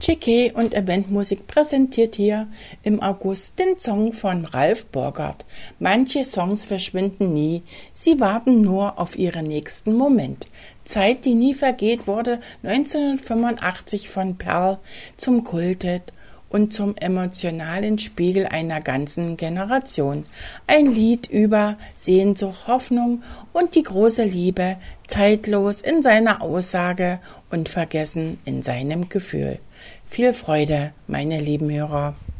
Chiquet und Eventmusik präsentiert hier im August den Song von Ralf Burkert. Manche Songs verschwinden nie, sie warten nur auf ihren nächsten Moment. Zeit, die nie vergeht, wurde 1985 von Perl zum Kulthit und zum emotionalen Spiegel einer ganzen Generation. Ein Lied über Sehnsucht, Hoffnung und die große Liebe, zeitlos in seiner Aussage und vergessen in seinem Gefühl. Viel Freude, meine lieben Hörer.